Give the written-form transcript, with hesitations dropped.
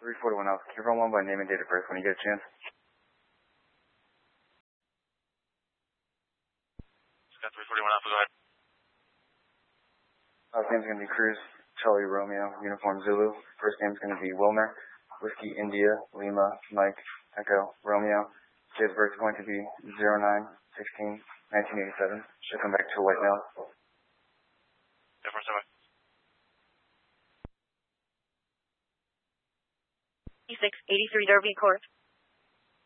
341 Alpha. Can you run one by name and date of birth when you get a chance? Got 341 Alpha, go ahead. Last name's going to be Cruz, Charlie Romeo, Uniform Zulu. First name's going to be Wilmer, Whiskey India, Lima, Mike, Echo, Romeo. Date of birth is going to be 09/16/1987. Should come back to a white male. Yeah, for a second. E683 Derby Court.